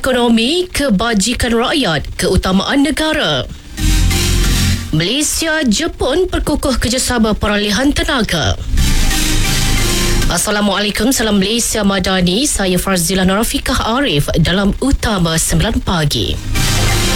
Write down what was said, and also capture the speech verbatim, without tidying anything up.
ekonomi, kebajikan rakyat, keutamaan negara. Malaysia, Jepun perkukuh kerjasama peralihan tenaga. Assalamualaikum, salam Malaysia Madani. Saya Farzila Narafikah Arif dalam Utama sembilan pagi.